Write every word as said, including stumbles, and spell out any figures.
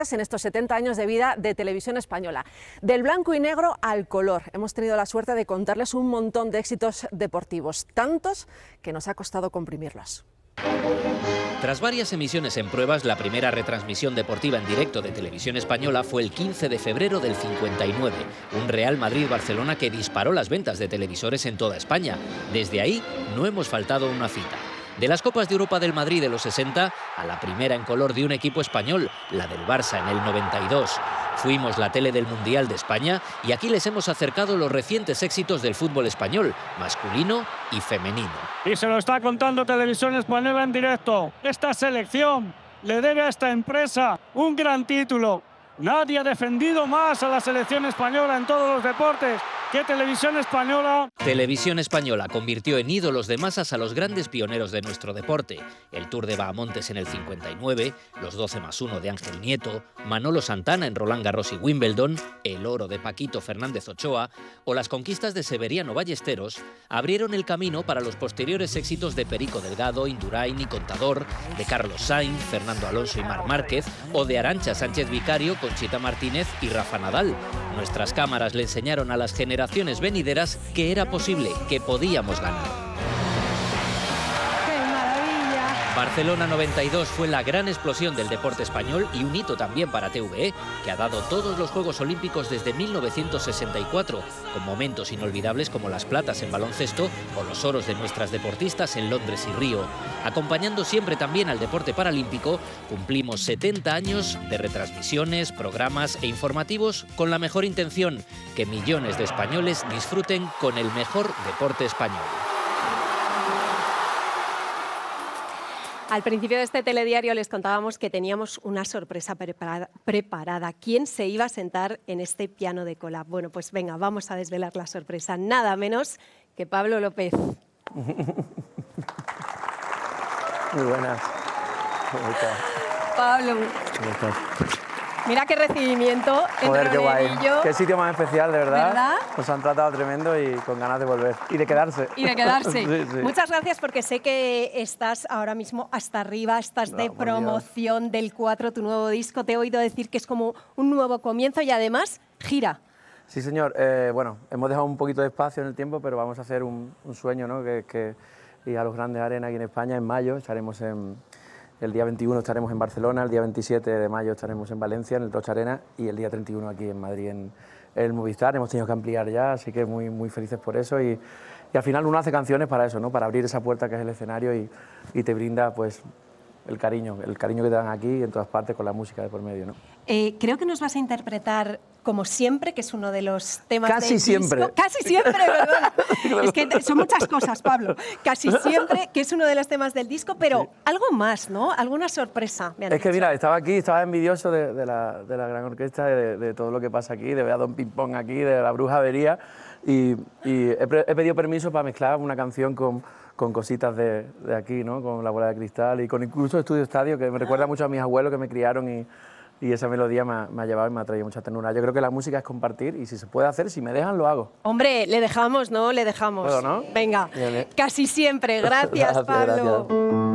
en estos setenta años de vida de Televisión Española. Del blanco y negro al color. Hemos tenido la suerte de contarles un montón de éxitos deportivos, tantos que nos ha costado comprimirlos. Tras varias emisiones en pruebas, la primera retransmisión deportiva en directo de Televisión Española fue el quince de febrero del cincuenta y nueve, un Real Madrid-Barcelona que disparó las ventas de televisores en toda España. Desde ahí no hemos faltado una cita. De las Copas de Europa del Madrid de los sesenta a la primera en color de un equipo español, la del Barça en el noventa y dos. Fuimos la tele del Mundial de España y aquí les hemos acercado los recientes éxitos del fútbol español, masculino y femenino. Y se lo está contando Televisión Española en directo. Esta selección le debe a esta empresa un gran título. Nadie ha defendido más a la selección española en todos los deportes que Televisión Española. Televisión Española convirtió en ídolos de masas a los grandes pioneros de nuestro deporte. El Tour de Bahamontes en el cincuenta y nueve, los doce más uno de Ángel Nieto, Manolo Santana en Roland Garros y Wimbledon, el oro de Paquito Fernández Ochoa o las conquistas de Severiano Ballesteros abrieron el camino para los posteriores éxitos de Perico Delgado, Indurain y Contador, de Carlos Sainz, Fernando Alonso y Marc Márquez o de Arantxa Sánchez Vicario, Conchita Martínez y Rafa Nadal. Nuestras cámaras le enseñaron a las generaciones venideras que era posible, que podíamos ganar. ¡Qué maravilla! Barcelona noventa y dos fue la gran explosión del deporte español y un hito también para T V E, que ha dado todos los Juegos Olímpicos desde mil novecientos sesenta y cuatro, con momentos inolvidables como las platas en baloncesto o los oros de nuestras deportistas en Londres y Río. Acompañando siempre también al deporte paralímpico, cumplimos setenta años de retransmisiones, programas e informativos con la mejor intención, que millones de españoles disfruten con el mejor deporte español. Al principio de este telediario les contábamos que teníamos una sorpresa preparada, preparada. ¿Quién se iba a sentar en este piano de cola? Bueno, pues venga, vamos a desvelar la sorpresa. Nada menos que Pablo López. Muy buenas. ¿Cómo estás? Pablo. ¿Cómo estás? Mira qué recibimiento. Joder, qué guay. Roderillo. Qué sitio más especial, de verdad. ¿Verdad? Nos han tratado tremendo y con ganas de volver. Y de quedarse. Y de quedarse. Sí, sí. Muchas gracias porque sé que estás ahora mismo hasta arriba, estás No, de por promoción del cuatro, tu nuevo disco. Te he oído decir que es como un nuevo comienzo y además gira. Sí, señor. Eh, bueno, hemos dejado un poquito de espacio en el tiempo, pero vamos a hacer un, un sueño, ¿no? Que, que ir a los grandes arenas aquí en España en mayo. Estaremos en... El día veintiuno estaremos en Barcelona, el día veintisiete de mayo estaremos en Valencia, en el Rocha Arena, y el día treinta y uno aquí en Madrid, en el Movistar. Hemos tenido que ampliar ya, así que muy, muy felices por eso. Y, y al final uno hace canciones para eso, ¿no? Para abrir esa puerta que es el escenario y, y te brinda pues, el cariño, el cariño que te dan aquí y en todas partes con la música de por medio, ¿no? Eh, creo que nos vas a interpretar como siempre, que es uno de los temas Casi del siempre. disco. Casi siempre, ¿verdad? Es que son muchas cosas, Pablo. Casi siempre, que es uno de los temas del disco, pero sí. Algo más, ¿no? Alguna sorpresa. Me han es que dicho. Mira, estaba aquí, estaba envidioso de, de, la, de la gran orquesta, de, de todo lo que pasa aquí, de ver a Don Ping Pong aquí, de la Bruja Avería, y, y he, he pedido permiso para mezclar una canción con, con cositas de, de aquí, ¿no? Con La Bola de Cristal y con incluso Estudio Estadio, que me recuerda mucho a mis abuelos que me criaron y... Y esa melodía me ha, me ha llevado y me ha traído mucha ternura. Yo creo que la música es compartir y si se puede hacer, si me dejan, lo hago. Hombre, le dejamos, ¿no? Le dejamos. ¿Puedo, no? Venga, Bien, bien. Casi siempre. Gracias, Gracias, Pablo. gracias.